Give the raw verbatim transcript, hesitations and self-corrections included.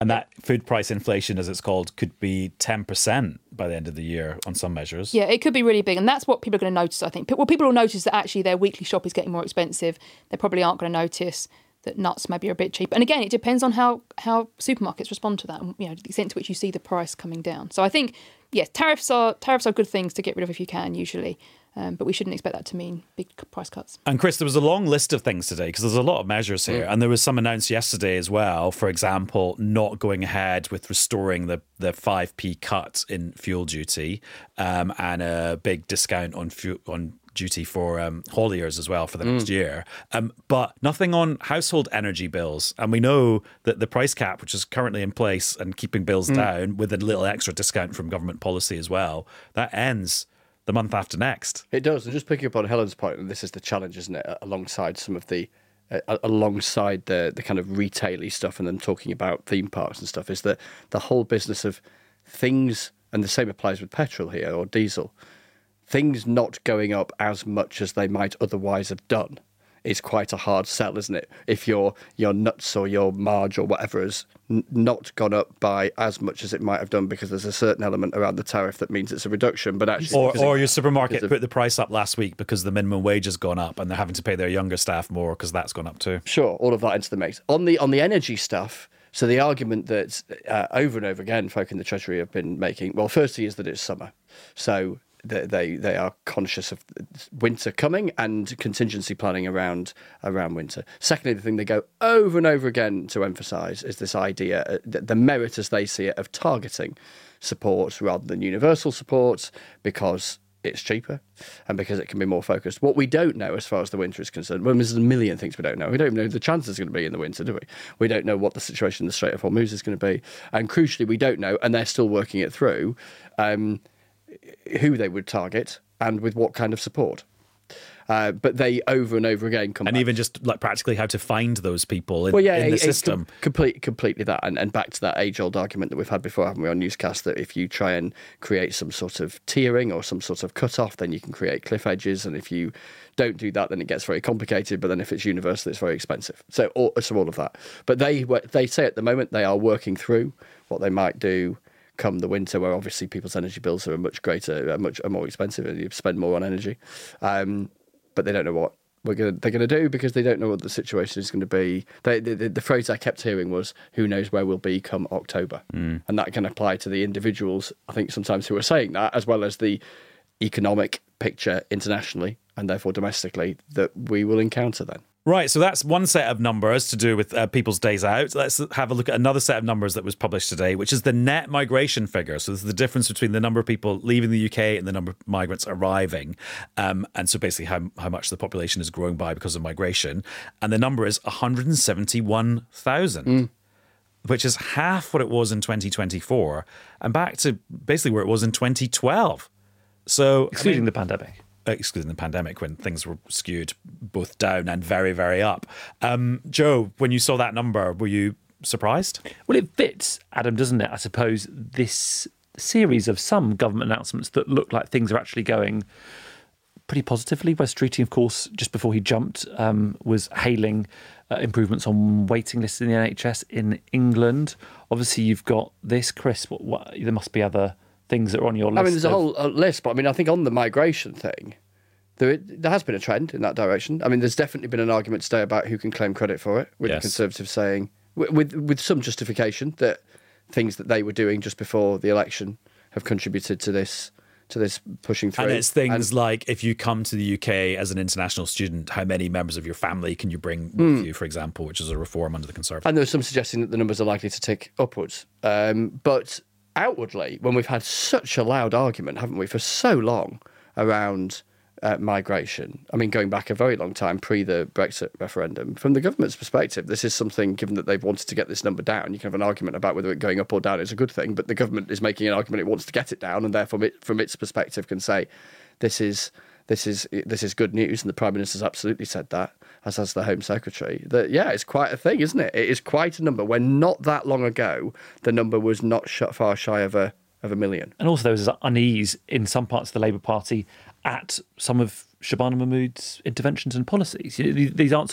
And that food price inflation, as it's called, could be ten percent by the end of the year on some measures. Yeah, it could be really big. And that's what people are going to notice, I think. Well, people will notice that actually their weekly shop is getting more expensive. They probably aren't going to notice that nuts maybe are a bit cheap. And again, it depends on how, how supermarkets respond to that and, you know, the extent to which you see the price coming down. So I think, yes, tariffs are tariffs are good things to get rid of if you can, usually. Um, but we shouldn't expect that to mean big price cuts. And Chris, there was a long list of things today because there's a lot of measures here. Mm. And there was some announced yesterday as well. For example, not going ahead with restoring the, the five p cut in fuel duty um, and a big discount on fuel, on duty for um, hauliers as well for the mm. next year. Um, but nothing on household energy bills. And we know that the price cap, which is currently in place and keeping bills mm. down with a little extra discount from government policy as well, that ends the month after next. It does. And just picking up on Helen's point, and this is the challenge, isn't it, alongside some of the, uh, alongside the the kind of retail-y stuff and then talking about theme parks and stuff, is that the whole business of things, and the same applies with petrol here, or diesel, things not going up as much as they might otherwise have done is quite a hard sell, isn't it? If your your nuts or your marge or whatever has n- not gone up by as much as it might have done because there's a certain element around the tariff that means it's a reduction, but actually... Or, or it, your supermarket of, put the price up last week because the minimum wage has gone up and they're having to pay their younger staff more because that's gone up too. Sure, all of that into the mix. On the on the energy stuff, so the argument that uh, over and over again folk in the Treasury have been making, well, firstly is that it's summer. So... They they are conscious of winter coming and contingency planning around around winter. Secondly, the thing they go over and over again to emphasise is this idea, the merit as they see it, of targeting support rather than universal support because it's cheaper and because it can be more focused. What we don't know as far as the winter is concerned, well, there's a million things we don't know. We don't even know the chances are going to be in the winter, do we? We don't know what the situation in the Strait of Hormuz is going to be. And crucially, we don't know, and they're still working it through, um, who they would target and with what kind of support. Uh, but they over and over again come and back. even just like practically how to find those people in, well, yeah, in the it, system. Com- complete, completely that. And, and back to that age-old argument that we've had before, haven't we, on Newscast, that if you try and create some sort of tiering or some sort of cut-off, then you can create cliff edges. And if you don't do that, then it gets very complicated. But then if it's universal, it's very expensive. So all, so all of that. But they they say at the moment they are working through what they might do come the winter, where obviously people's energy bills are much greater, are much are more expensive, and you spend more on energy. Um, but they don't know what we're gonna they're going to do because they don't know what the situation is going to be. They, the, the, the phrase I kept hearing was, "Who knows where we'll be come October," mm. and that can apply to the individuals, I think, sometimes who are saying that, as well as the economic picture internationally and therefore domestically that we will encounter then. Right, so that's one set of numbers to do with uh, people's days out. Let's have a look at another set of numbers that was published today, which is the net migration figure. So this is the difference between the number of people leaving the U K and the number of migrants arriving. Um, and so basically how, how much the population is growing by because of migration. And the number is one hundred seventy-one thousand, mm. which is half what it was in twenty twenty-four and back to basically where it was in twenty twelve. So excluding I mean, the pandemic. excluding the pandemic when things were skewed both down and very, very up. Um, Joe, when you saw that number, were you surprised? Well, it fits, Adam, doesn't it? I suppose this series of some government announcements that look like things are actually going pretty positively. Wes Streeting, of course, just before he jumped, um, was hailing uh, improvements on waiting lists in the N H S in England. Obviously, you've got this, Chris. What, what, there must be other things that are on your list. I mean, there's of... a whole uh, list, but I mean, I think on the migration thing, there there has been a trend in that direction. I mean, there's definitely been an argument today about who can claim credit for it, with yes. the Conservatives saying, with, with with some justification, that things that they were doing just before the election have contributed to this to this pushing through. And it's things and, like, if you come to the U K as an international student, how many members of your family can you bring with mm. you, for example, which is a reform under the Conservatives. And there's some suggesting that the numbers are likely to tick upwards. Um, but outwardly, when we've had such a loud argument, haven't we, for so long around uh, migration, I mean, going back a very long time, pre the Brexit referendum, from the government's perspective, this is something, given that they've wanted to get this number down, you can have an argument about whether it going up or down is a good thing, but the government is making an argument it wants to get it down, and therefore, it, from its perspective, can say, this is this is this is good news, and the Prime Minister's absolutely said that, as has the Home Secretary, that, yeah, it's quite a thing, isn't it? It is quite a number, when not that long ago, the number was not sh- far shy of a of a million. And also there was unease in some parts of the Labour Party at some of Shabana Mahmood's interventions and policies. These aren't